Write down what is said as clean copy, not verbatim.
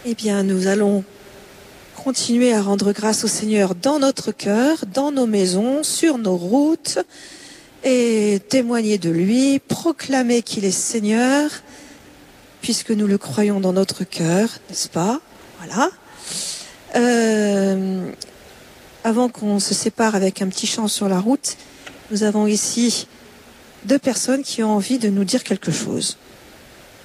Eh bien, nous allons continuer à rendre grâce au Seigneur dans notre cœur, dans nos maisons, sur nos routes, et témoigner de lui, proclamer qu'il est Seigneur, puisque nous le croyons dans notre cœur, n'est-ce pas? Voilà. Avant qu'on se sépare avec un petit chant sur la route, nous avons ici deux personnes qui ont envie de nous dire quelque chose.